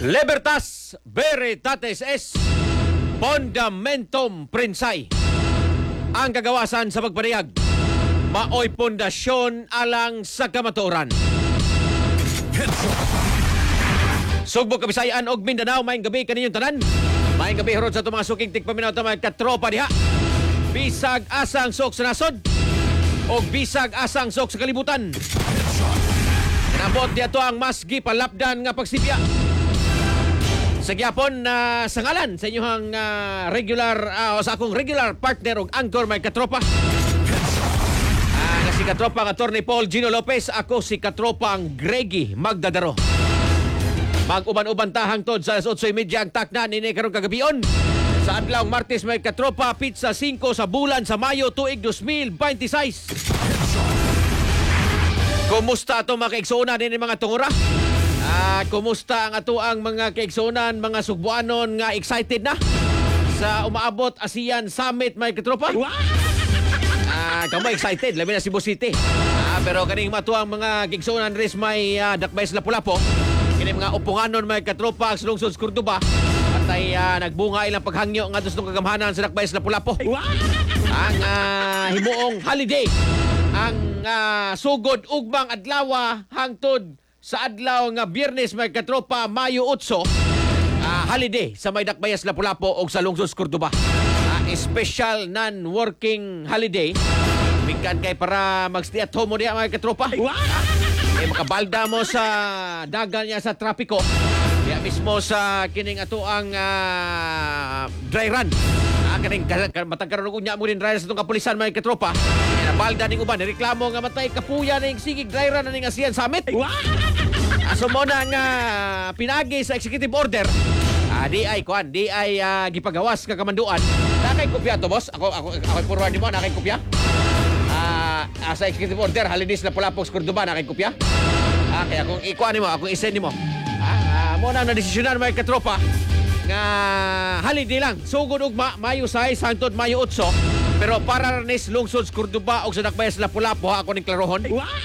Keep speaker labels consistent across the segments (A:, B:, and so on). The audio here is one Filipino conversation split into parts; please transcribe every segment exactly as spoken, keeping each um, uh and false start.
A: Libertas Veritatis es Fundamentum Prinsay. Ang kagawasan sa pagpariyag, maoy pundasyon alang sa kamatuoran. Sugbo, Kabisayan og Mindanao, maayong gabi kaninyong tanan. Maayong gabi harod sa itong mga suking tigpaminaw ta mga katropa diha. Bisag asang sok sa nasod og bisag asang sok sa kalibutan. Nabot diya to ang mas gipalapdan nga pagsipya. Sa gyapon na uh, sa ngalan sa inyong uh, regular uh, o sa akong regular partner og anchor may katropa. Uh, si katropa ang Attorney Paul Gino Lopez, ako si katropa ang Greggy Magdadaro. Mag-uban-uban tahang tod sa alas otso y media ang takna ni karong kagabion. Sa adlaw Martes may katropa, pizza singko sa bulan sa Mayo tuig dos mil veintiséis. Kumusta ato mga kaigsunan din mga tungura? Ah, kumusta ang ato ang mga kaigsunan, mga Sugbuanon nga excited na sa umaabot ASEAN Summit may katropa? Ah, kamo excited, labi na Cebu City. Ah, pero kaning matuang mga kaigsunan res may uh, dakbay sa Lapu-Lapu. Kini mga upunganon may katropa sa lungsod sa Cordoba. Atay uh, nagbunga ilang paghangyo nga dos kagamhanan sa dakbay sa Lapu-Lapu. Ang uh, himuong holiday, ang uh, sugod ugmang adlaw hangtod sa adlaw nga Biyernes may katropa Mayo otso, uh, holiday sa may dakbayas Lapu-Lapu o sa lungsod Cordoba. Uh, special non-working holiday. Bigkan kay para mag-stay at home mo diya mga katropa. Uh, eh, makabalda mo sa dagan niya sa trapiko. Diya mismo sa kining ato ang uh, dry run. Uh, kaning matagkaroon ko niya mo din dry run sa itong kapulisan mga katropa. Balda ning uban, reklamo nga matay kapuya ning sigig dry run ning ASEAN Summit. Aso mo na nga pinagi sa executive order. Ah, di ay kuan, di ay uh, gipagawas ka kamanduan. Nakay kopya to, boss. Ako ako ako forward mo, nakay kopya. Ah, uh, sa executive order halinis na Lapu-Lapu sa Cordoba, nakay kopya. Ah, kaya kung ikuan nimo, akong i-send nimo. Ah, uh, mo na na desisyonan may katropa nga holiday lang. Sugod ugma Mayo sais hangtod Mayo otso. Pero para nis lungsod sa Cordoba o sa dakbayas Lapu-Lapu, ako ning klarohon.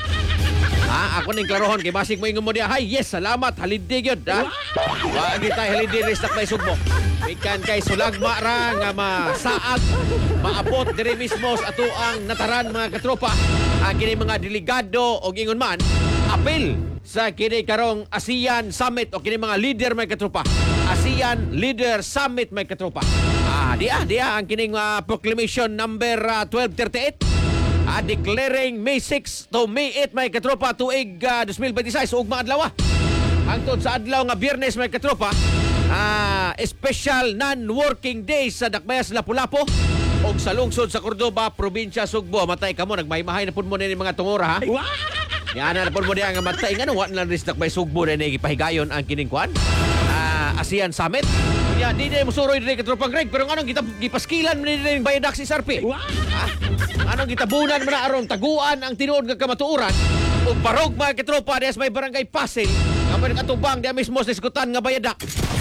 A: Ha, ako ning klarohon kay basig mo ingon mo diha. Hay, yes, salamat. Holiday gyud, ha. Wa gi tay holiday ris dakbay Sugbo. Bikan kay sulagma ra nga masaag, maabot diri mismo sa ato ang nataran mga katropa. Ang kini mga delegado og ingon man apil sa kini karong ASEAN Summit o kini mga leader may katropa. ASEAN Leader Summit may katropa. Ah, diya, diya ang kining uh, proclamation number uh, twelve thirty-eight. Uh, declaring May six to May eight may katropa tuig uh, dos mil veintiséis ugma adlaw. Hangtod sa adlaw nga Biyernes may katropa, uh, special non-working days sa dakbayas Lapu-Lapu og sa lungsod sa Cordoba, probinsya Sugbo. Matay kamo nagmahimahay na pud mo ni mga tungora, ha. Yan na pud mo diha nga matay ngano wa na ris dakbay Sugbo na ni gipahigayon ang kining kuan. Uh, ASEAN Summit. Ya, di di musuroy diri katropang Greg, pero anong kita gipaskilan ni diri bayadak si Sarpi? Ha? Anong gitabunan man na aron taguan ang tinuod nga kamatuoran ug barog mga katropa des may barangay Pasig nga may katubang di mismo sa iskutan nga bayadak.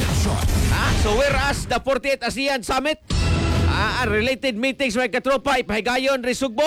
A: Ha? So whereas the forty-eighth ASEAN Summit, uh, related meetings mga katropa ipahigayon ri Sugbo,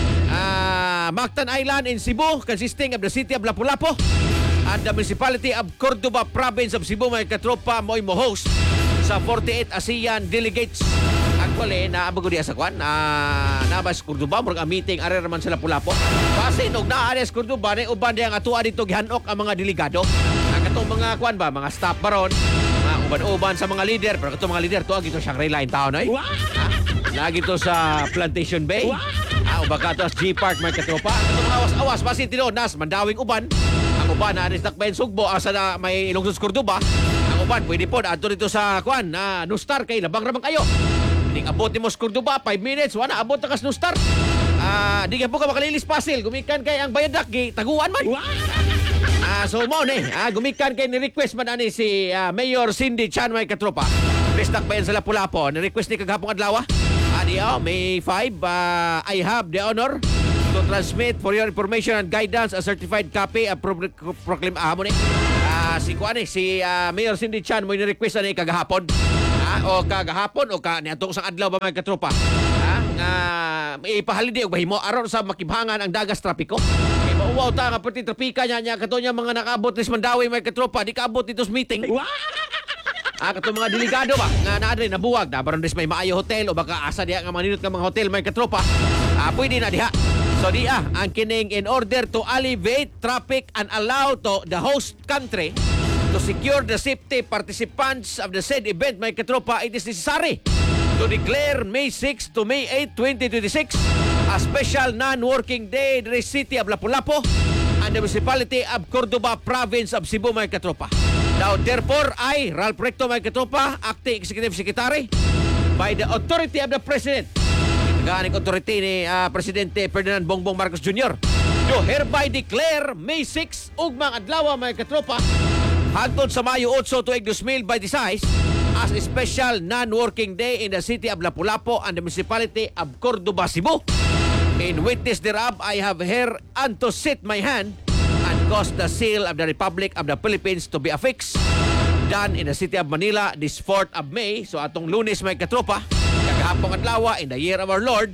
A: uh, Mactan Island in Cebu consisting of the city of Lapu-Lapu and the municipality of Cordoba province of Cebu mga katropa mo'y mo-host sa forty-eight ASEAN delegates. Actually, naabag ko diya sa kwan. Uh, nabas Cordoba, murag ang meeting, are naman sa Lapu-Lapu. Kasi nung naares Cordoba, na uban diya ang atua dito gihanok ang mga delegado. Ang katong mga kwan ba, mga staff baron, mga uban-uban sa mga leader. Pero katong mga leader, to ang ito Shangri-La in town, eh. Ha? Lagi to sa Plantation Bay. Ah, uba ka to sa G-Park, mga katropa. Katong mga awas-awas, basi tino, nas, mandawing uban. Ang uban, naares takbayin Sugbo, asa na may ilungsod sa Cordoba. Uban, pwede po, ato dito sa kwan, na uh, Nustar kay labang ramang kayo. Hindi abot mo sa Cordoba, five minutes, wala, abot na kas Nustar. Ah, uh, di ka po ka makalilis pasil, gumikan kay ang bayadak, taguan man. Ah, uh, so mo ni, ah, uh, gumikan kay ni-request man ani si uh, Mayor Cindy Chan may katropa. Prestak ba yan sa Lapu-Lapu, ni-request ni kagahapong adlaw. Ah, di oh, May five, uh, I have the honor to transmit for your information and guidance a certified copy of pro- pro- proclaim ah mo ni. Uh, si kuan eh, si uh, Mayor Cindy Chan mo ni-request ani kagahapon. Ah, o kagahapon o ka niadtong sang adlaw ba mga katropa. Ah, nga uh, ipahalidi og bahimo aron sa makibhangan ang dagas trapiko. Kay mauwaw ta nga pati trapika nya nya kato nya mga nakaabot nis Mandawi mga katropa, di kaabot dito sa meeting. Ah, kato mga delegado ba nga naa diri nabuwag na baron may maayo hotel o baka asa diha nga manindot nga mga hotel may katropa. Ah, pwede na diha. So diha ang kining in order to alleviate traffic and allow to the host country to secure the safety participants of the said event may katropa, it is necessary to declare May sixth to May eighth, twenty twenty-six a special non-working day in the city of Lapu-Lapu and the municipality of Cordoba, province of Cebu may katropa. Now therefore I, Ralph Recto may katropa, acting executive secretary by the authority of the president, ganing authority ni uh, Presidente Ferdinand Bongbong Marcos Junior to hereby declare May sixth ugmang adlaw may katropa hangtod sa Mayo eight tuig two thousand twenty-six as a special non-working day in the city of Lapu-Lapu and the municipality of Cordoba, Cebu. In witness thereof, I have here unto set my hand and cause the seal of the Republic of the Philippines to be affixed, done in the city of Manila this fourth of May. So atong Lunes may katropa, kagahapong adlaw in the year of our Lord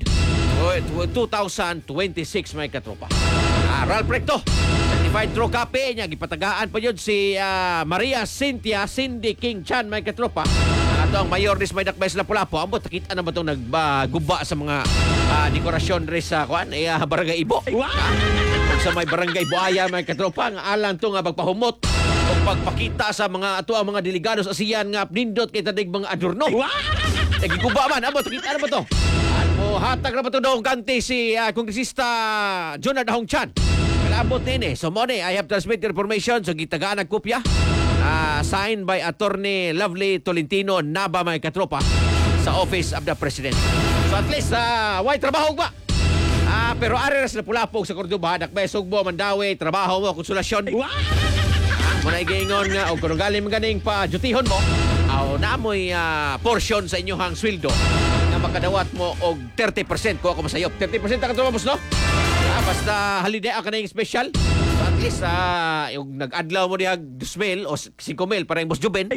A: two thousand twenty-six may katropa. Ah, Ralph Recto, certified true copy niya gipatagaan pa yun si uh, Maria Cynthia Cindy King Chan may katropa. Ato ang mayor dis may dakbay sa Lapu-Lapu. Ambot nakita na ba itong nagguba sa mga uh, dekorasyon rin sa kuan eh, uh, barangay Ibo. Wow! Ah, sa may barangay Buaya may katropa nga alang to nga pagpahumot o pagpakita sa mga ato ang mga delegado sa ASEAN nga nindot kay tadig mga adorno. Wow! Nagiguba man. Ambot nakita na ba to? O hatag na ba ito daw ganti si uh, Kongresista Jonard Ahong Chan. Kalabot nini. So mo ni, I have transmitted information. So gitagaan ang kopya. Uh, signed by Attorney Lovely Tolentino Naba may katropa sa Office of the President. So at least, uh, why trabaho ba? Uh, pero ari ras na pulapog sa Cordoba. Dakbay Sugbo, Mandawi, trabaho mo, konsulasyon. Uh, muna igingon nga, o kung galing maganing pa, jutihon mo, o naamoy uh, portion sa inyohang sweldo na makadawat mo og thirty percent ko ako masayop. thirty percent ang katrobamos, no? Ah, basta holiday ka na yung special. So at least, uh, yung nag-adlaw mo diya two mil o five mil para yung Boss Juben.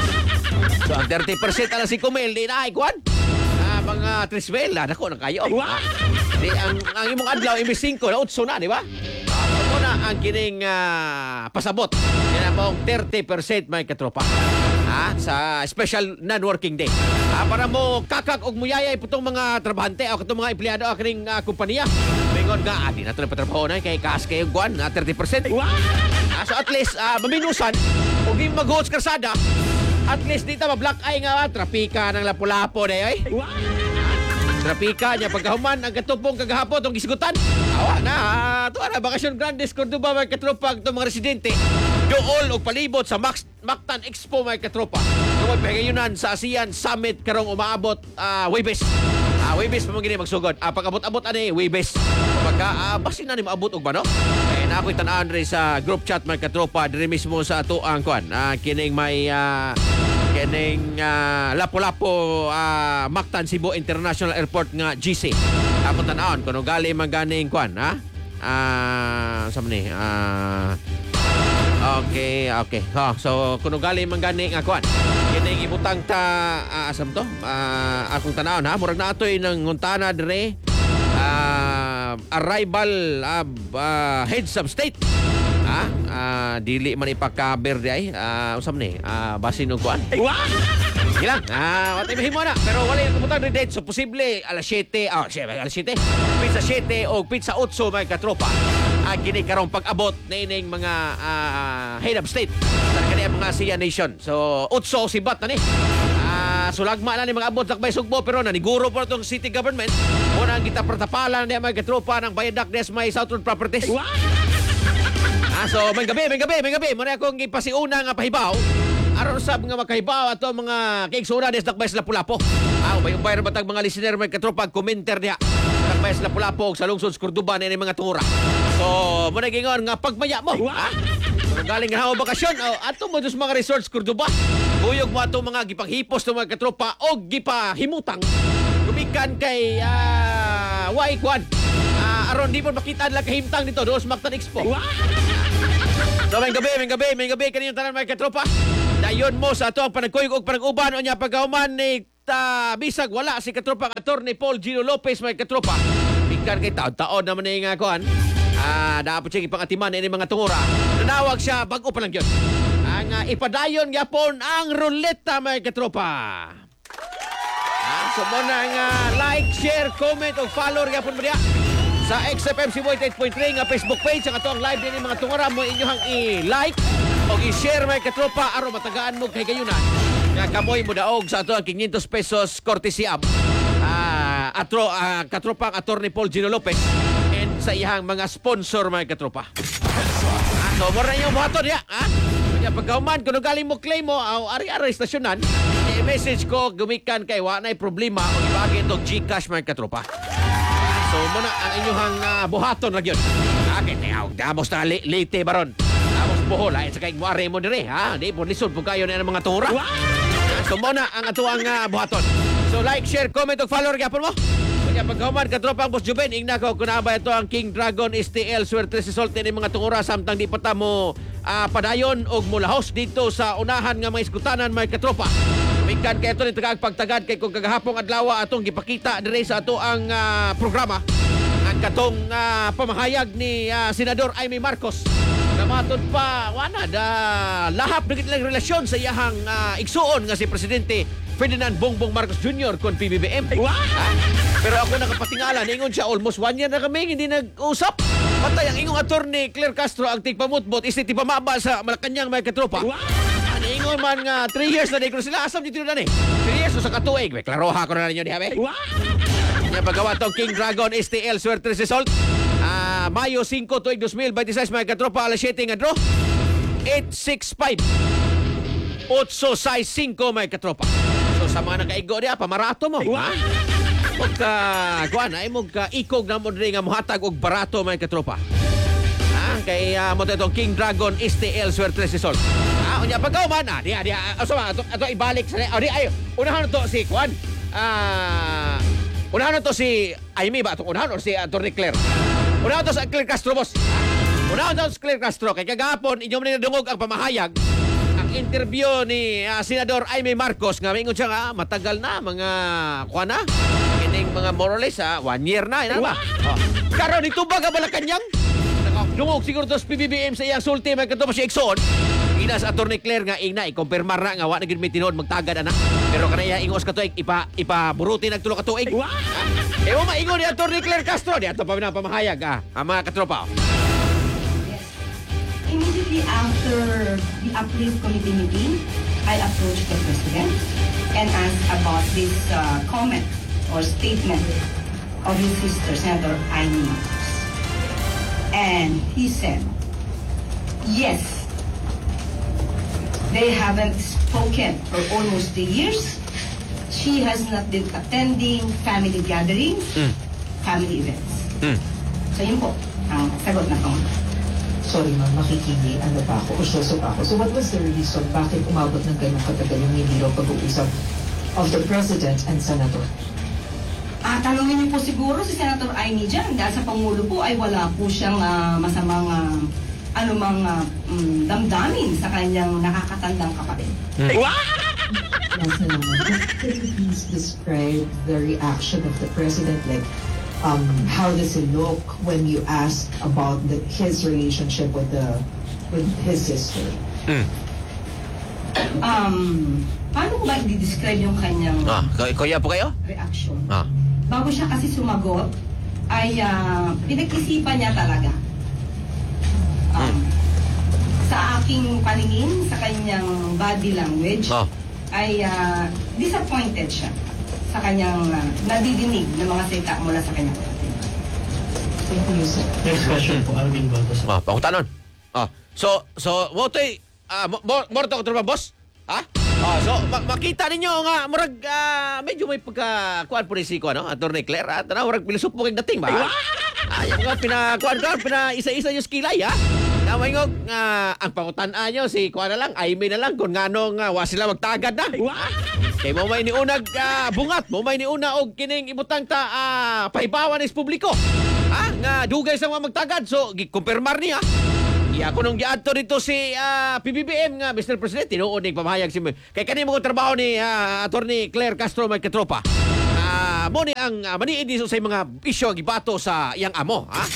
A: So ang thirty percent ang five mil, di na, ikuan. Ah, mga three mil, ah, nako, nakayo. Ah, di, ang, ang imong adlaw, imbis five na eight na, di ba? Ako na ang kining uh, pasabot. Yan ang mong thirty percent may katropa. Ah, sa special non-working day. Ah, para mo kakak og muyayay putong mga trabahante o katong mga empleyado o kining uh, kumpanya. Mingon nga, ah, di na ito na patrabaho na kay kaas kayo guwan na thirty percent. Ah, so at least, uh, maminusan o di mag-host karsada, at least dito ma-black eye nga, trapika ng Lapu-Lapu na yoy. Trapika niya pagkahuman ang katupong kagahapon tong gisigutan. Awa na, ito na, Bakasyon Grandes, Cordoba, may katropag itong mga residente. Dool o palibot sa Max, Mactan Expo, may katropa. Ito may pagayunan sa ASEAN Summit karong umaabot uh, Webes. Uh, Webes pa mga gini magsugod. Uh, pag-abot-abot ani, Webes. Pagka, uh, basin na ni maabot og ba, no? Eh, na ako'y tanaan rin sa group chat, may katropa, dire mismo sa ato ang kuan. Uh, kining may... Uh, kining uh, Lapu-Lapu uh, Mactan Cebu International Airport nga G C. Ako tanaon kuno gali man ganing kwan, ha? Ah, uh, sa ni? Ah uh, Okay, okay. Oh, so kuno gali man gani nga kwan. Kining ibutang ta uh, asam to? Ah, uh, akong tanaon ha, murag na atoy nang nguntana dire. Ah, uh, arrival of uh, heads of state. Ah, uh, dili man ipakaber di ay. Ah, uh, usam ni. Ah, uh, basin og kuan. Sige lang. Ah, watay mahimo na. Pero wala yung kumutang date. So, posible alas seven. Ah, oh, alas seven. Pizza seven o pizza eight may katropa. Ang gini karong pag-abot na ining mga uh, head of state. Talaga niya mga ASEAN nation. So, eight sibat na ni. Ah, sulagma na ni mga abot sakbay Sugbo. Pero naniguro po itong city government. Muna ang kita pertapalan niya mga katropa ng Bayadak des may Southwood Properties. Ah, so, may gabi, may gabi, may gabi. Muna akong ipasiuna nga pahibaw. Aron sab nga makahibaw ato mga kaigsuna des dakbay sa Lapu-Lapu. Ah, ubay-ubay ra batag mga listener may katropag commenter diha. Dakbay sa Lapu-Lapu sa lungsod sa Cordoba ni mga tungura. So, muna gingon nga pagmaya mo. Ha? Kung galing nga bakasyon, oh, ato mo dos mga resorts Cordoba. Buyog mo ato mga gipanghipos ng mga katropa o gipahimutang. Gumikan kay uh, Wai Kwan. Uh, aron di mo makita nila kahimtang dito dos Mactan Expo. So, may gabi, may gabi, may gabi kanino tanan may katropa. Dayon mo sa ato ang panagkuyog og panag-uban o niya pagkahuman ni ta, bisag wala si katropang Attorney Paul Gino Lopez may katropa. Bigkan kay taon-taon naman na nga kuhan. Ah, dapat siya ipangatiman ini mga tungura. Nanawag siya bago pa lang yun. Ah, ang uh, ipadayon gyapon ang ruleta mga katropa. Ah, so mo na nga like, share, comment o follow gyapon mo diya sa X F M C eighty-eight point three nga Facebook page. Ang ato ang live din mga tungara mo inyohang i-like o i-share mga katropa aron matagaan mo kay gayunan nga kamoy mo daog sa ato ang five hundred pesos courtesy up uh, atro uh, katropang Attorney Paul Gino Lopez and sa iyang mga sponsor mga katropa. Ah, so mo na yung buhaton ya, ha? Kaya pagkauman kung galing mo claim mo o uh, ari-ari stasyonan, i-message ko gumikan kay wa nay problema o ibagi itong GCash mga katropa. So muna ang inyong uh, buhaton na yun. Okay, tiyawag, damos na li lite baron. Damos buhol, ay sa kaig muari mo dire, ha? Di po lisod po kayo na mga tura. So muna ang ato ang uh, buhaton. So like, share, comment o follow gyapon mo. Kaya pagkahuman katropang Boss Juben, ingna ko kung ba ito ang King Dragon S T L swerte si Solte ni mga tungura samtang di pata mo uh, padayon og mulahos dito sa unahan nga mga iskutanan mga katropa. Mikan kay ito ni tagag pagtagad kay kung kagahapong adlaw atong gipakita dire sa ato ang uh, programa ang katong uh, pamahayag ni uh, Senador Amy Marcos. Namatod pa wala da lahap ng ilang relasyon sa iyahang uh, igsuon nga si Presidente Ferdinand Bongbong Marcos Junior kon P B B M. Wow! Pero ako nakapatingala, ingon siya almost one year na kami hindi nag-usap. Patay ang ingong attorney Claire Castro ang tigpamutbot isi tipamaba sa Malacanang mga katropa. Wow! Ang ingon man nga three years na dito sila asam dito na ni. three years sa katuig. May klaroha ko na ninyo diha be. Wow! Nga paggawa tong King Dragon S T L swerte si Salt. Uh, Mayo five tuig twenty twenty-six mga katropa alas seven nga draw. eight six five eight six five mga katropa. So sa mga nakaigo diya, pamarato mo. Wow. Ha? Magka, kuan, ay magka ikog na mo rin nga muhatag og barato mga katropa. Ha? Kay uh, mo itong King Dragon S T L swerte si Sol. Ha? Unya pagkauman, ah, diya, diya, aso ba, ito, ito ibalik sa, oh, di, ay, unahan to si kuan, ah, unahan to si Amy ba, ito unahan o si Attorney Claire? Unahan to sa Claire Castro, boss. Unahan to sa Claire Castro, kay kagahapon, inyong ninadungog ang pamahayag, interview ni uh, Senador Amy Marcos nga mingon siya nga matagal na mga kuha na kining mga more or less ha, one year na ina ba oh. Karon itubag ang Malacanang dungog siguro to sa P B B M sa iyang sulti may kanto pa siya igsoon ina sa Attorney Claire nga ina i-confirmar na nga wa na gid may tinuod magtagad ana pero kanaya ingos ka tuig ipa ipaburuti nagtulo ka tuig eh mo maingon ni Attorney Claire Castro di ato pa na pamahayag ah ang mga katropa.
B: Immediately after the uplift committee meeting, I approached the president and asked about this uh, comment or statement of his sister, Senator Amy Marcos. And he said, yes, they haven't spoken for almost three years. She has not been attending family gatherings, mm. family events. Mm. So yun po, ang sagot na kong.
C: Sorry ma'am, makikigi, ano pa ako, usyoso pa ako. So what was the reason? Bakit umabot ng ganong katagal yung hindi raw pag-uusap of the President and Senator?
B: Ah, tanungin niyo po siguro si Senator Amy dyan dahil sa Pangulo po ay wala po siyang uh, masamang uh, anumang uh, um, damdamin sa kanyang nakakatandang kapatid.
C: Wow! Yes, naman. Could you please describe the reaction of the President? Like, Um, how does it look when you ask about the, his relationship with the with his sister?
A: Mm.
B: Um, paano ko ba i-describe yung kanyang
A: ah, kuya po kayo?
B: reaction?
A: Ah.
B: Bago siya kasi sumagot, ay uh, pinag-isipan niya talaga. Um, mm. Sa aking paningin, sa kanyang body language, oh. ay uh, disappointed siya sa kanyang uh, nadidinig ng mga salita mula sa kanyang kapatid.
C: Thank you, sir.
D: Next question po, Alvin Baltas.
A: Ah, pakutanon. Ah, so, so, mo to'y, ah, mo, mo to ko boss? Ha? Ah, so, ma makita ninyo nga, murag, ah, medyo may pagka, kuan po rin si, kuan, no? Attorney Claire, at na, murag pilusup po kay dating ba? Ah, yung nga, pina, kuan, kuan, pina, isa-isa yung skilay, ha? Namay ngog, uh, ang pangutan-an nyo, si kuan na lang, Amy na lang, kung nga nung, uh, wa sila magtagad na. Kay mo may niunag uh, bungat, mo may niuna og kining ibutang ta uh, pahibawan is publiko. Ha? Nga dugay sa mga magtagad. So gikumpirmar niya. Iya ko nung giadto dito si uh, P B B M nga Mister President tinuod ning pamahayag si kay kani mo trabaho ni uh, Attorney Claire Castro may katropa. Ah, uh, mo ni ang uh, maniid sa mga isyu gibato sa iyang amo, ha?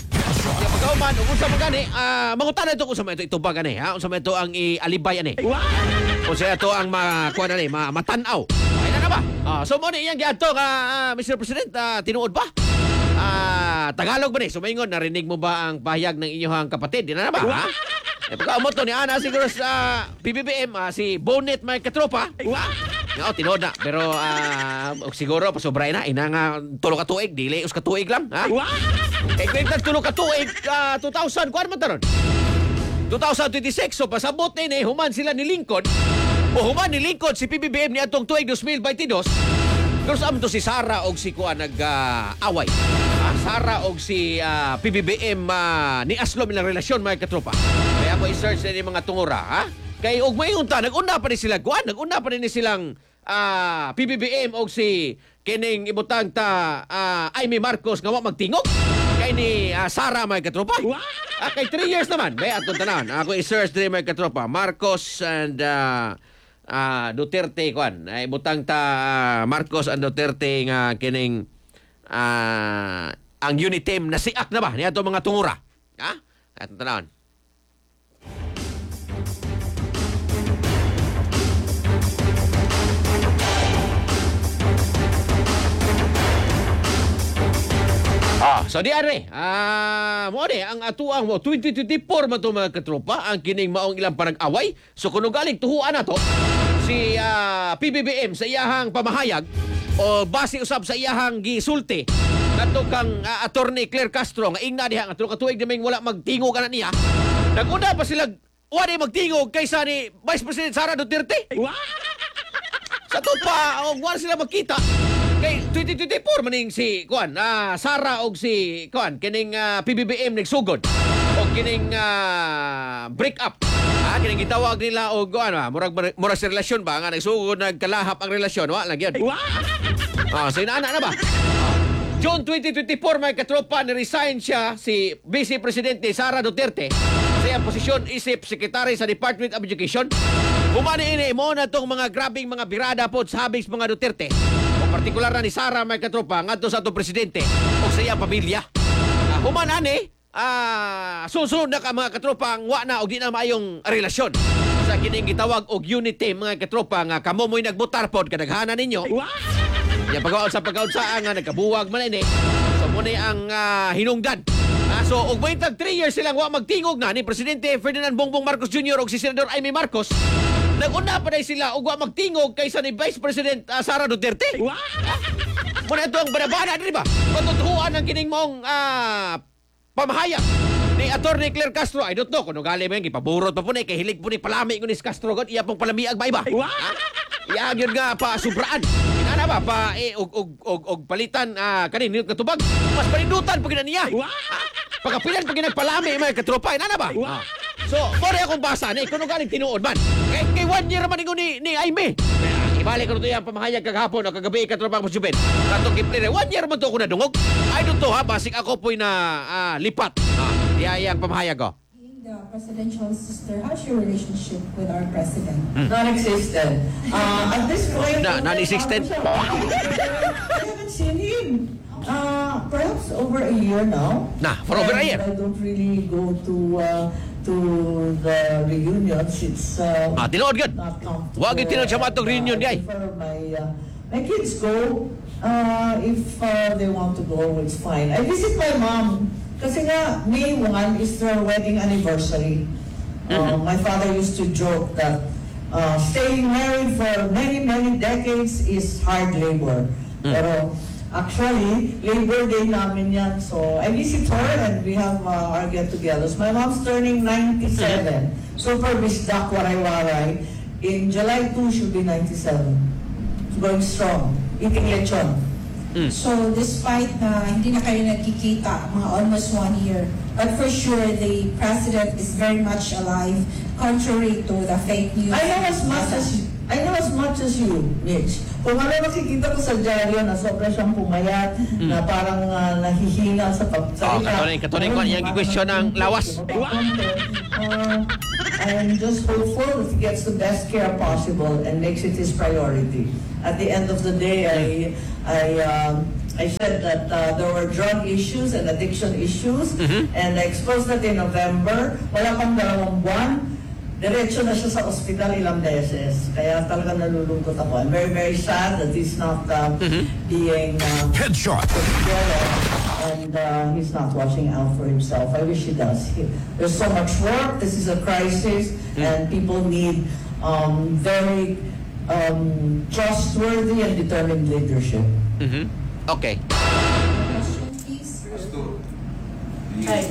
A: Ya pagkauman, unsa man gani, ah mangutan ito unsa man ito ito ba gani ha? Unsa man ito ang ialibay ani? Unsa ito ang makuha ani, ma matanaw. Ay na na ba? Ah, so mo ni iyang giadto nga ah, Mister President, ah, tinuod ba? Ah, Tagalog ba ni? Sumaingon, narinig mo ba ang pahayag ng inyong kapatid? Di na na ba? Ha? Eh, pagkaumot to ni Ana siguro sa P B B M, ah, si Bonnet may katropa. Oo, tinood na. Pero ah, siguro pasobray na. Ina nga tulo ka tuig, dili us ka tuig lang. Ha? Eh, kaya tulo ka tuig, ah, two thousand, kuwan man taron? twenty twenty-six, so pasabot na ini, human sila ni Lincoln. O human ni Lincoln, si P B B M ni atong tuig twenty twenty-two. Pero sa to si Sara og si Kuan nag-away. Ah, Sara og si ah, P B B M ah, ni aslom ilang relasyon mga katropa. Kaya ako i-search na yung mga tungura, ha? Kay og may unta, nag-una pa rin sila Kuan, nag-una pa rin silang ah, P B B M og si kining ibutang ta ah, Amy Marcos nga wa magtingog. Kay ni ah, Sara mga katropa. Ah, kay three years naman. May atong tanan. Ako i-search din mga katropa. Marcos and ah, Ah, Duterte kuan ay butang ta uh, Marcos and Duterte nga kining ah, ang Unitem na siak na ba niya to mga tungura, ha? At tanawon. Ah, so di are. Ah, mo ni ang atuang mo twenty twenty-four man to mga katropa ang kining maong ilang panag-away. So kuno galing tuhuan na to si ah, P B B M sa iyahang pamahayag o base usab sa iyahang gisulti kadto kang uh, attorney Claire Castro nga ingna diha nga tulo ka tuig naming wala magtingog ana niya. Naguna pa sila wala magtingog kaysa ni Vice President Sara Duterte. Sa to pa og wala sila magkita. Kay twenty twenty-four maning si kuan ah, Sara og si kuan kining ah, P B B M nagsugod og kining ah, break up. Ah, kining gitawag nila og kuan ah, murag murag sa relasyon ba nga nagsugod nagkalahap ang relasyon wa lang gyud. Ah, so inaana na ba? June twenty twenty-four may katropa ni resign siya si Vice Presidente Sara Duterte sa iyang posisyon isip Secretary sa Department of Education. Humani ini mo na tong mga grabing mga birada pod sa habing mga Duterte. O partikular na ni Sara may katropa ngadto sa atong presidente o sa iyang pamilya. Uh, human ani ah susunod na ka mga katropa ang wa na og di na maayong relasyon sa kining gitawag og unity mga katropa nga kamo mo'y nagbotar pod kadaghanan ninyo. Ya pagkaon sa pagkaon sa nga nagkabuwag man ini. So mo ni ang uh, hinungdan. Ah, so og may tag three years silang wa magtingog na ni Presidente Ferdinand Bongbong Marcos Junior og si Senador Amy Marcos. Nag-una pa na sila og wa magtingog kaysa ni Vice President uh, Sara Duterte. Muna ito ang banabana, di ba? Patutuhuan ang kining mong uh, pamahayag ni Attorney Claire Castro. I don't know kung gali mo yung ipaburot pa po na kay hilig po ni palami ko ni Castro god iya pong palamiag ba iba. Iya yun nga pa subraan. Inana ba pa eh, og, og, og, og palitan uh, kanin niyot katubag. Mas panindutan pag niya. Pagkapilan pag nagpalami may katropa. Inana ba? Ah. So, pare akong basa ni kuno galing tinuod man. Kay, kay one year man ni ni Aime. Ibalik ko to yang pamahayag kagahapon o kagabi katropa mo subin. Katong giplere one year man to ko nadungog. I don't to ha basik ako po'y na uh, lipat. Ah, iya yang pamahayag ko.
E: The presidential sister, how's your relationship with our president?
A: Hmm.
F: Non-existent. Uh, at this point,
A: Na, non-existent?
F: I haven't seen him. Uh, perhaps over a year now.
A: Na, for over a year.
F: I don't really go to uh, to the reunions. It's uh,
A: Ah, tinuod gud.
F: not comfortable.
A: Wag yung tinuod sa matong reunion,
F: I
A: yay.
F: prefer my, uh, my kids go. Uh, if uh, they want to go, it's fine. I visit my mom. Kasi nga, May first is their wedding anniversary. Uh, my father used to joke that uh, staying married for many, many decades is hard labor. Pero actually, Labor Day namin yan. So I visit her and we have uh, our get-togethers. My mom's turning ninety-seven. Super bisdak, waray-waray. In July second, she'll be ninety-seven. Going strong. Eating lechon.
E: So despite na hindi na kayo nagkikita mga almost one year, but for sure the president is very much alive, contrary to the fake news.
F: I know as much as you, I know as much as you, Mitch. Kung ano nakikita ko sa dyaryo na sobra siyang pumayat,
A: Mm.
F: na parang uh, nahihina sa
A: Oh,
F: pagsalita.
A: katuloy, katuloy ko yung question ng lawas.
F: Uh, I'm just hopeful that he gets the best care possible and makes it his priority. At the end of the day, I, I, um, I said that uh, there were drug issues and addiction issues, and I exposed that in November. Wala pang dalawang buwan, diretso na siya sa ospital ilang beses. Kaya talaga nalulungkot ako. I'm very, very sad that he's not um, being uh,
G: Headshot.
F: taken care of, and uh, he's not watching out for himself. I wish he does. He, there's so much work. This is a crisis, and people need um, very um, trustworthy and determined leadership.
A: Mhm. Okay.
E: Question, please.
F: Hi.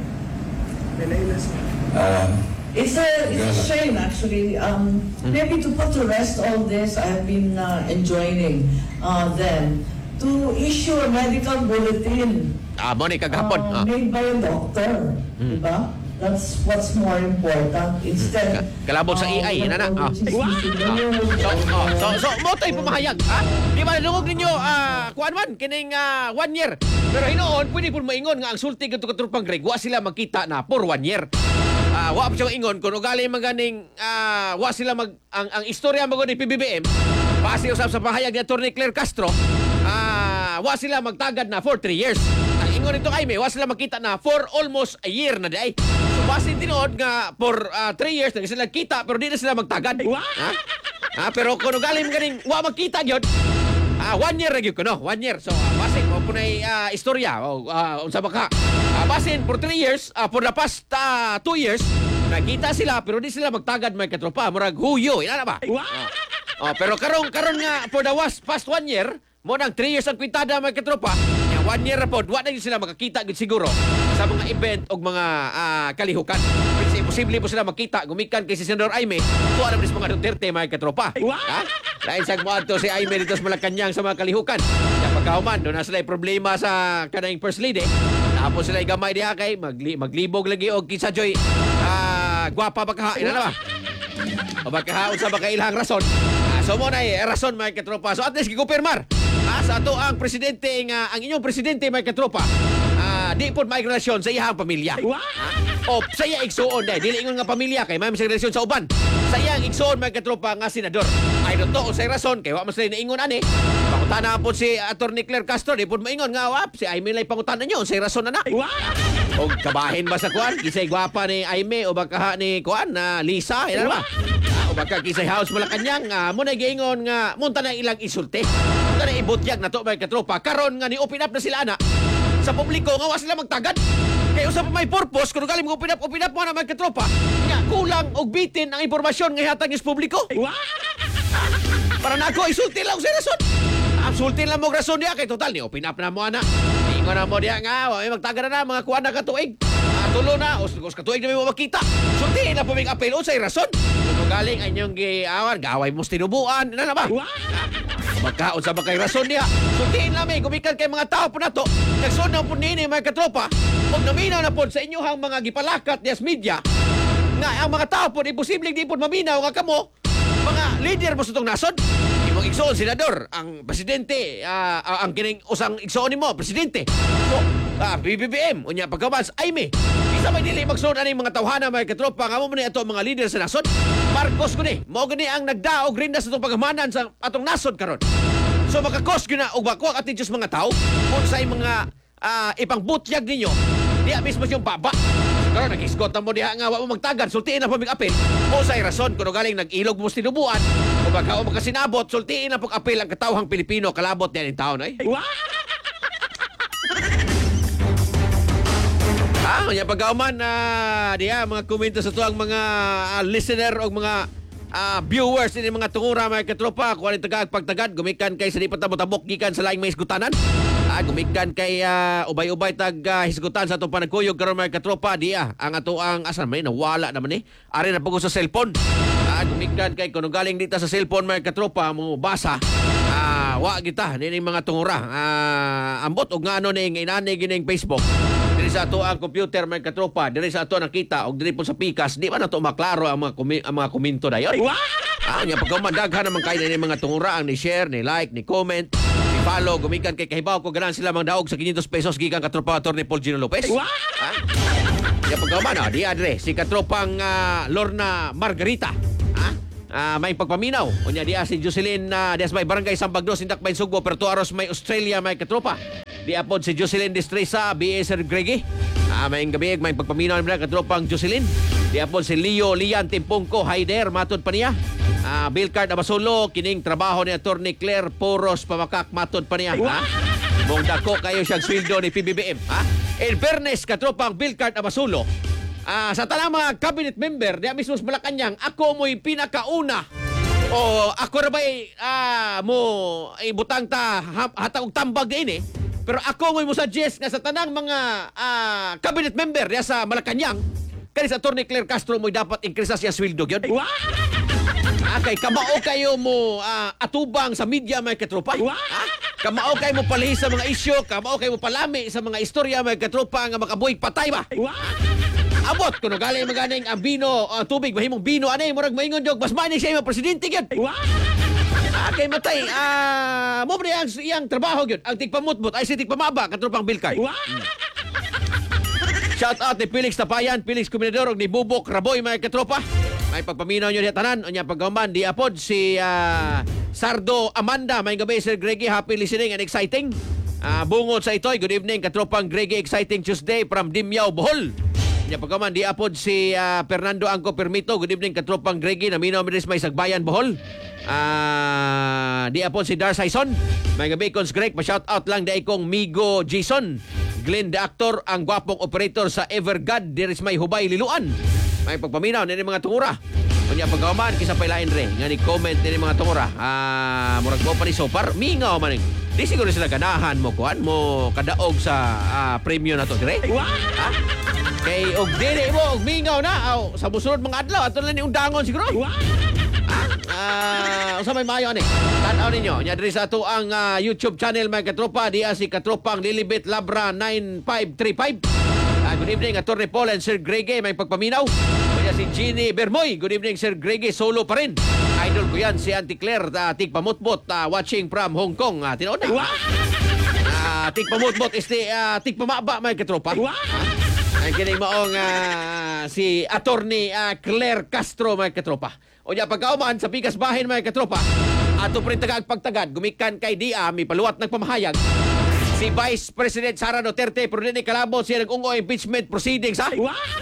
G: Uh,
F: It's a, it's a shame, actually. Um, maybe to put to rest all this, I have been uh, enjoining uh, them to issue a medical bulletin
A: Ah, mo ni kagahapon. Ah.
F: uh, made by a doctor. Diba? That's what's more important. Instead,
A: Kalabot sa A I,
F: uh,
A: yan na. Ah.
F: which is
A: Wow.
F: misinformed,
A: So, oh, so,
F: uh,
A: so, mo tayo pumahayag, ha? Di ba, nalungog ninyo, ah, kuan man, kining ah, one year. Pero hinoon, pwede po maingon nga ang sulti ng katrupang Greg, wa sila magkita na for one year. Ah, wa pa siyang ingon, kung ugali maganing, ah, wa sila mag, ang, ang istorya mo ni P B B M, base usap sa pahayag ni Atty. Claire Castro, ah, wa sila magtagad na for three years. Ang ingon nito ay may, wa sila magkita na for almost a year na day. So, base tinood nga for uh, three years, na sila kita, pero di na sila magtagad. Ha? Ha? Pero kung galing ganing, wa magkita yun, ah, one year na yun ko, no? One year. So, uh, basin, kung punay uh, istorya, o uh, unsa ba ka? Uh, basin, for three years, uh, for the past uh, two years, nakita sila, pero di sila magtagad may katropa. Murag huyo, ina na ba? Oh, pero karon karon nga, for the was, past one year, mo nang three years ang kwintada may katropa, nga one year na po, wa na yun sila makakita gud siguro sa mga event o mga ah, kalihukan. Kasi imposible po sila makita, gumikan kay si Senador Aimee, tuwa naman sa mga Duterte may katropa. Ha? Dahil sa mga to si Aimee dito sa Malacanang sa mga kalihukan. Kaya pagkauman, doon na sila problema sa kanang first lady. Tapos sila gamay diha kay magli maglibog lagi og kinsa joy ah, gwapa ba ka? Ina na ba? O baka sa baka ilang rason. Ah, so mo na eh, rason may katropa. So at least gikumpirmar. Ah, sa ato ang presidente nga ang inyong presidente may katropa. Ah, di pod may relasyon sa iyang pamilya. Ah, o sa iya igsuon dai dili ingon nga pamilya kay may may relasyon sa uban. Sa iyang igsuon may katropa nga senador. I don't know sa rason kay wa man sila naingon ani. Pangutana po si Atty. Claire Castro di pod maingon nga wap si Aimee lay pangutana nyo sa rason na na. O kabahin ba sa kuan? Kisay gwapa ni Aimee o baka ni kuan na Lisa, ina ba? Ah, o baka kisay house Malacanang, ah, mo na giingon nga munta na ilang isulti. Munta na ibutyag na to may katropa. Karon nga ni open up na sila ana sa publiko nga wa sila magtagad. Kaya usap may purpose kung galing mo open up, open up mo na may katropa. Nga kulang og bitin ang impormasyon nga hatag is publiko. Para na ako isulti lang sa rason. Ang sulti lang mo rason diya kay total ni open up na mo ana. Ingon na mo diya nga, wa may magtaga na mga kuan na katuig. Ah, tulo na, os, os katuig na may makita. Sulti na po may apel unsay rason. Kung galing ang inyong giawan, gaway mo tinubuan, na na ba? Magkaon sa bakay rason diya. Sultiin na may gumikan kay mga tao po na to. Nagsun na po nini mga katropa. Kung naminaw na po sa inyong mga gipalakat niyas media, nga ang mga tao po, imposibleng di po maminaw nga kamo, mga leader mo sa itong nasod. Imong igsoon, senador, ang presidente, ah, ah, ang kining usang igsoon mo, presidente. So, ah, B B B M, unya pagkabas, Aimee. Isa may dili magsoon aning mga tawhana, mga katropa, nga mo mo ni ato mga leader sa nasod. Marcos ko ni, mo gani ang nagdaog rin na sa itong pagamanan sa atong nasod karon. So makakos ko na, o bakwak atin Diyos mga tao, kung sa'y mga ah, ipangbutyag ninyo, diya mismo yung baba. Karon nag-iskot na mo diha nga wa mo magtagan, sultiin na po mig-apel. O sa'y rason kung galing nag-ilog mo tinubuan, o baka o makasinabot, sultiin na pag-apel ang katawhang Pilipino, kalabot niya ng taon ay. Ah, kanya pagkauman na uh, diya mga komento sa tuang mga uh, listener o mga uh, viewers ini mga tungura mga katropa kung ano tagag pagtagad gumikan kay sa di patabot-tabok gikan sa laing may hisgutanan. Ah, gumikan kay uh, ubay-ubay tag uh, hisgutan sa atong panagkuyog karon mga katropa diya ang ato ang asan may nawala naman ni. Ari na pag sa cellphone. Ah, gumikan kay kuno galing dita sa cellphone mga katropa mo basa. Ah, wa kita ni mga tungura. Ah, ambot og ngano ning inani gining Facebook. Diri sa ato ang computer mga katropa, diri sa ato nakita og diri po sa pikas, di ba na to maklaro ang mga kumi- ang mga komento dayon. Ah, nya pagkamandaghan naman kay ni mga tungura ang ni share, ni like, ni comment, ni follow, gumikan kay kahibaw ko ganan sila mga daog sa quinientos pesos gikan katropa Atty. Paul Gino Lopez. Ah, nya pagkaman ah, di adre si katropang uh, Lorna Margarita. Ah, Ah, may pagpaminaw. Unya diya si Jocelyn na uh, diya sa may barangay Sambagno, Sindak May Sugbo, pero tuaros may Australia may katropa. Di apod si Jocelyn Destresa, B A Sir Greggy. Ah, may gabi may pagpaminaw na katropang Jocelyn. Di apod si Leo Lian Timpongko, Haider, matod pa niya. Ah, bill card Abasolo, kining trabaho ni Attorney Claire Poros Pamakak, matod pa niya. Ha? Mong dako kayo siyang sweldo ni P B B M. Ha? In fairness, katropang bill card Abasolo, Ah, sa tanang mga cabinet member, diya mismo sa Malacanang, ako mo'y pinakauna. O ako na ba'y ah, mo ibutang ta hatag tambag din eh. Pero ako mo'y mo suggest nga sa tanang mga ah, cabinet member diya sa Malacanang, kani sa Attorney Claire Castro mo'y dapat increase siya sweldo gyud. Ah, kay kamao kayo mo ah, atubang sa media may katropa. Ah, kamao kayo mo palihis sa mga isyu, kamao kayo mo palami sa mga istorya may katropa nga makabuhig patay ba. Abot kuno gali maganing ang bino, uh, tubig mahimong bino anay murag maingon jog mas mani siya imong presidente gyud. Ah, kay matay ah mo ang iyang trabaho gyud ang tigpamutbot ay si tigpamaba katropang Bilkay. Hmm. Shout out ni Felix Tapayan, Felix Kuminador ni Bubok Raboy mga katropa. May pagpaminaw nyo diya tanan unya pagkaman di apod si uh, Sardo Amanda may gabi Sir Greggy, happy listening and exciting. Uh, bungod sa itoy, good evening katropang Greggy, exciting Tuesday from Dimyao, Bohol. Nya pagkaman di apod si uh, Fernando Angco Permito, good evening katropang Greggy, naminaw minis may Sagbayan, Bohol. Uh, di apod si Dar Saison, may gabi kons Greg, pa-shout out lang dahil kong Migo Jason Glenn the actor, ang gwapong operator sa Evergod, diris may hubay liluan. May pagpaminaw nini mga tungura. Kunya pagkaman kisa pailain re nga ni comment nini mga tungura. Ah, murag mo pa ni sopar mingaw man. Di siguro sila ganahan mo kuan mo kadaog sa uh, premium na to dire. Ha? Kay og dili mo og mingaw na aw sa musunod mga adlaw ato lang ni undangon siguro. Ah, uh, usa may maayo ani. Tan-aw ninyo, nya diri sa ato ang uh, YouTube channel mga katropa, diya si katropang Lilibet Labra nine five three five. Uh, good evening Attorney Paul and Sir Greggy, may pagpaminaw. Kaya si Jeannie Bermoy, good evening Sir Greggy, solo pa rin. Idol ko yan si Auntie Claire, uh, tigpamutbot, uh, watching from Hong Kong. Uh, tinood na. Uh, tigpamutbot is the uh, tigpamaba mga katropa. Uh, ang kining maong uh, si Attorney uh, Claire Castro mga katropa. O niya pagkauman sa pikas bahin mga katropa, ato pa rin tagag-pagtagad, gumikan kay Dia, may paluwat ng pamahayag. Si Vice President Sara Duterte, pero din ni kalabot siya nag-ungo impeachment proceedings, ha?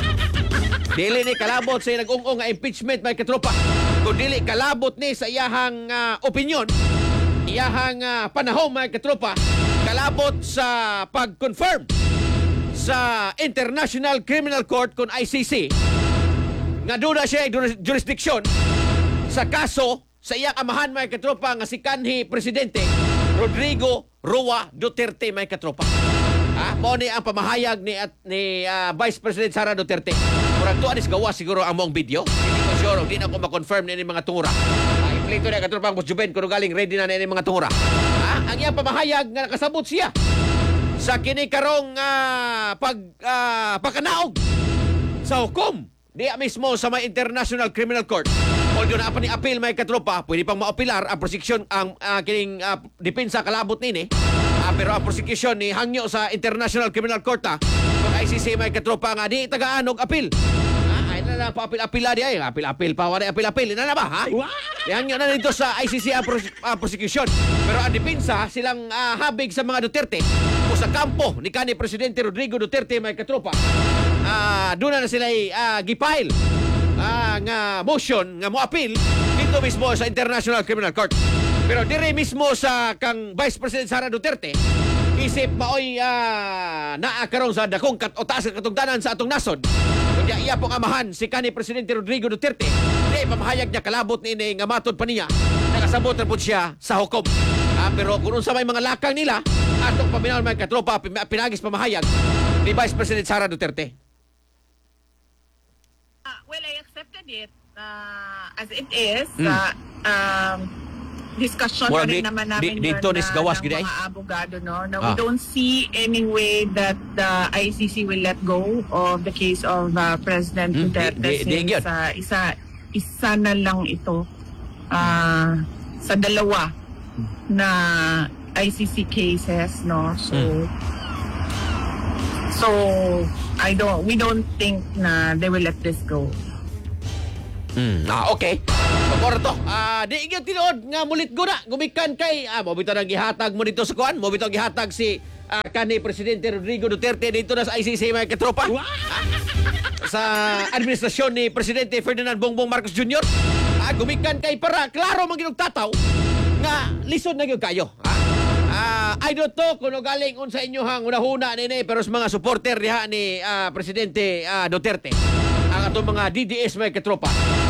A: Dili ni kalabot siya nag-ungo nga impeachment mga katropa. Kung dili kalabot ni sa iyahang uh, opinion, iyahang uh, panahon mga katropa, kalabot sa pag-confirm sa International Criminal Court kung I C C nga doon na siya jurisdiction sa kaso sa iyang amahan mga katropa nga si kanhi Presidente Rodrigo Roa Duterte mga katropa. Ha? Mao ni ang pamahayag ni at, ni uh, Vice President Sara Duterte. Murag tuwa nis gawa siguro ang mong video. Hindi ko sure, di na ko ma-confirm ni mga tungura. Ay, plito na katropa ang Busjuben kung galing ready na ni mga tungura. Ha? Ang iyang pamahayag nga nakasabot siya sa kinikarong uh, pag uh, pagkanaog sa hukom diya mismo sa may International Criminal Court. Although na pa ni appeal may katropa, pwede pang maapilar ang prosecution ang uh, kining uh, depensa kalabot nini. Uh, pero ang prosecution ni hangyo sa International Criminal Court ha. Kung I C C may katropa nga di tagaan og appeal. Ah, ay na na pa appeal-appeal di ay appeal-appeal pa wala appeal-appeal na na ba ha? Di hangyo na dito sa I C C ang pros- uh, prosecution. Pero ang depensa silang uh, habig sa mga Duterte o sa kampo ni kanhi Presidente Rodrigo Duterte may katropa. Ah, doon na sila uh, gipile ah, nga motion nga mo appeal dito mismo sa International Criminal Court. Pero dire mismo sa kang Vice President Sara Duterte isip maoy uh, naa karon sa dakong kat o taas katungdanan sa atong nasod. Kunya iya pong amahan si kanhi Presidente Rodrigo Duterte, di pamahayag niya kalabot ni nga matod pa niya nakasabot na po siya sa hukom. Ah, pero kung unsa may mga lakang nila atong paminaw mga katropa pinagis pamahayag ni Vice President Sara Duterte.
G: Uh, well, I accepted it uh, as it is.
A: Mm.
G: Uh, um, discussion
A: Well,
G: na rin
A: di-
G: naman
A: di-
G: namin
A: dito
G: yun
A: nis
G: na-
A: gawas,
G: ng
A: gid ay?
G: mga abogado, no? Na
A: Ah.
G: we don't see any way that the I C C will let go of the case of uh, President
A: Mm,
G: Duterte
A: di- di- di-
G: since
A: yun.
G: uh, isa, isa na lang ito uh, sa dalawa na I C C cases, no? So,
A: Mm.
G: so I don't, we don't think na they will let this go.
A: Mm. Ah, okay. So, moro to. Ah, di gyud tinuod nga mulit guna gumikan kay ah mo bitaw nang gihatag mo dito sa kuan, mo bitaw gihatag si ah, kanhi presidente Rodrigo Duterte dito na sa I C C mga katropa. Sa administrasyon ni Presidente Ferdinand Bongbong Marcos Junior Ah, gumikan kay para klaro man gyud tataw nga lisod na gyud kayo. Ah, ah I don't know kung ano galing unsa inyo hang unahuna nini pero sa mga supporter diha ni ah, Presidente ah, Duterte ang atong mga D D S may katropa.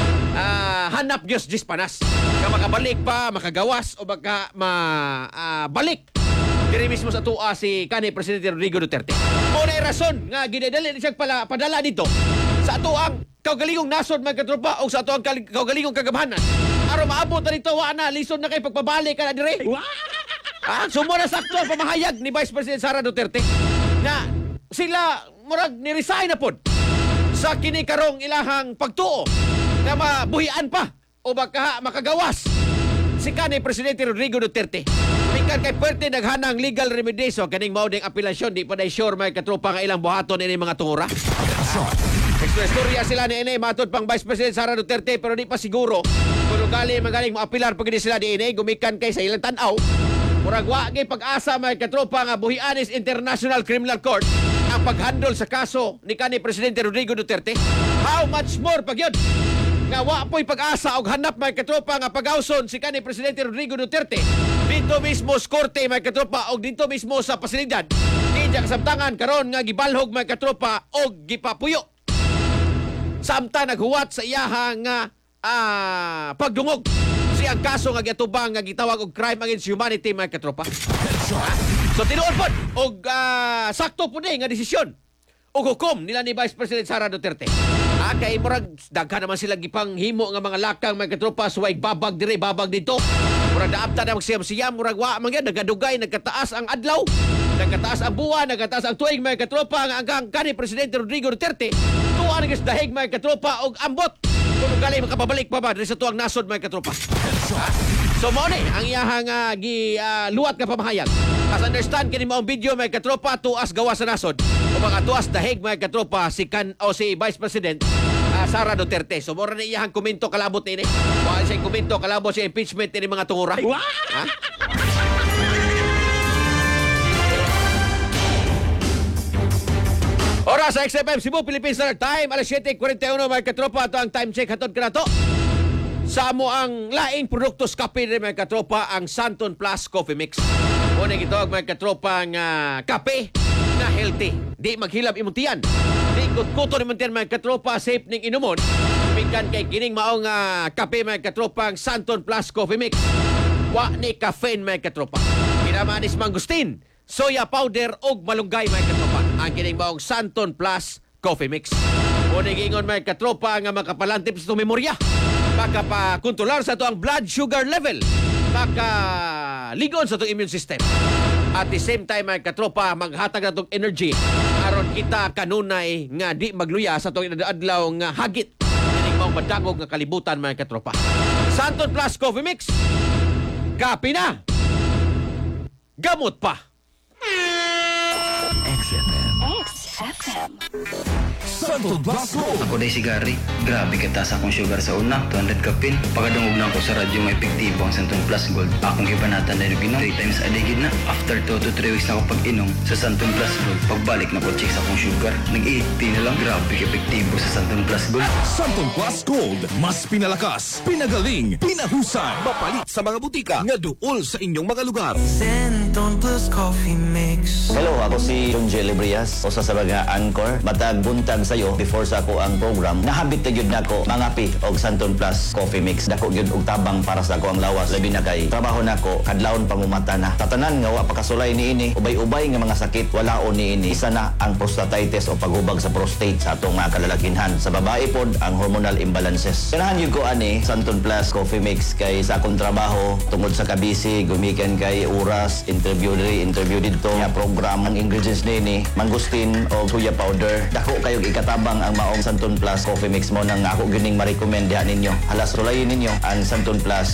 A: Ah, hanap Diyos Diyos panas. Ka makabalik pa, makagawas o baka mabalik. Diri mismo sa tuwa si kanhi Presidente Rodrigo Duterte. Mo na rason nga ginadali siya pala padala dito sa atuang kaugalingong nasod mga katropa o sa atuang kaugalingong kagabhanan. Aron maabot na dito wa na lisod na kay pagpabalik ka na dire. Ah, sumo na sakto ang pamahayag ni Vice President Sara Duterte na sila murag ni-resign na pod sa kini karong ilahang pagtuo na mabuhian pa o baka makagawas si kanhi Presidente Rodrigo Duterte. Mikan kay pwerte naghanang legal remedies o kaning mao ding apelasyon di pa day sure may katropa nga ilang buhaton ini mga tungura. Extra istorya sila ni ini matod pang Vice President Sara Duterte pero di pa siguro kung gali magaling mo apilar pag sila di ini gumikan kay sa ilang tan-aw. Murag wa gay pag-asa may katropa nga buhianis International Criminal Court ang paghandle sa kaso ni kanhi Presidente Rodrigo Duterte. How much more pag yun? Nga wa po'y pag-asa og hanap may katropa nga pag-awson si kanhi Presidente Rodrigo Duterte dito mismo sa korte may katropa og dito mismo sa pasilidad. Di diya kasamtangan karon nga gibalhog may katropa og gipapuyo. Samtang naghuwat sa iyaha nga ah, pagdungog siyang kaso nga giatubang nga gitawag og crime against humanity may katropa. Ah, so tinuod pod og ah, sakto po nga desisyon o hukom nila ni Vice President Sara Duterte. Ah, kay murag daghan naman sila gipanghimo nga mga lakang mga katropa suway babag dire babag dito. Murag daapta na magsiyam-siyam murag wa man gyud nagadugay nagkataas ang adlaw, nagkataas ang buwan, nagkataas ang tuig mga katropa nga ang kanhi Presidente Rodrigo Duterte tuwa na gis dahig mga katropa og ambot kung gali makapabalik pa ba diri sa tuwang nasod mga katropa. Ah, so mo ni ang iyahang uh, gi uh, luwat ka pamahayag. As understand kini mao video may katropa tuas gawas sa nasod. O mga tuas dahig may katropa si kan o si Vice President uh, Sara Duterte. So mo ni iyahang komento kalabot ini. Wa siya komento kalabot sa impeachment ini mga tungura. Ha? Oras sa X F M Cebu, Philippines Standard Time, alas siyete forty-one mga katropa. Ito ang time check hatod ka na to. Sa mo ang laing produktos kape rin mga katropa, ang Santon Plus Coffee Mix. Muna gitawag mga katropa nga kape na healthy. Di maghilab imutian. Di kutkuto ni muntian mga katropa, safe ning inumon. Mikan kay kining maong uh, kape mga katropa, ang Santon Plus Coffee Mix. Wa ni caffeine mga katropa. Kinamanis mangustin, soya powder og malunggay mga katropa. Ang kining maong Santon Plus Coffee Mix. Muna gingon mga katropa nga makapalantip sa itong memorya. Makapakontrolar sa ito ang blood sugar level. Makaligon sa itong immune system. At the same time, mga katropa, maghatag na itong energy aron kita kanunay nga di magluya sa itong adlaw nga hagit. Hindi mong madagog nga kalibutan, mga katropa. Santon Plus Coffee Mix. Kapi na. Gamot pa.
H: X F M.
I: X F M.
H: Santon Plus Gold.
J: Ako day si Gary. Grabe kataas akong sugar sa una. two hundred kapin. Pagkadungog na ako sa radyo may epektibo ang Santon Plus Gold. Akong gibanatan na inom. three times a day gid na. After two to three weeks na ako pag-inom sa Santon Plus Gold. Pagbalik na ko check sa akong sugar. nag-eighty na lang. Grabe epektibo sa Santon Plus Gold.
H: Santon Plus Gold. Mas pinalakas, pinagaling, pinahusay. Mapalit sa mga butika nga duol sa inyong mga lugar.
K: Santon Plus Coffee Mix.
L: Hello, ako si John J. Librias. Usa sa mga anchor. Matag buntag sayo before sa ako ang program. Nahabit na gyud nako mangapi og Santon Plus Coffee Mix. Dako gyud og tabang para sa ako ang lawas. Labi na kay trabaho nako kadlawon pangumata na. Tatanan nga wa pakasulay niini. Ubay-ubay nga mga sakit walaon niini. Isa na ang prostatitis o paghubag sa prostate sa atong mga kalalakinhan. Sa babae pod ang hormonal imbalances. Kanahan gyud ko ani Santon Plus Coffee Mix kay sa akong trabaho tungod sa kabisi gumikan kay oras interview diri interview dito nga program ang ingredients niini mangustin o soya powder. Dako kayo ikatabang ang maong Santon Plus Coffee Mix mo nang ako gining ma-recommend diha ninyo. Halas rulayin ninyo ang Santon Plus